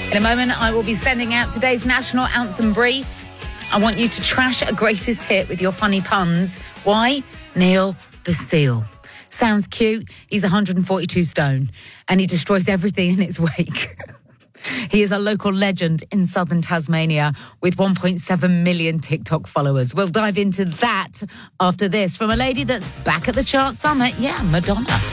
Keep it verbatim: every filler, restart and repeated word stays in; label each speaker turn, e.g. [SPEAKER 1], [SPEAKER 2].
[SPEAKER 1] In a moment, I will be sending out today's national anthem brief. I want you to trash a greatest hit with your funny puns. Why? Neil the Seal. Sounds cute. He's one hundred forty-two stone and he destroys everything in its wake. He is a local legend in southern Tasmania with one point seven million TikTok followers. We'll dive into that after this from a lady that's back at the chart summit. Yeah, Madonna.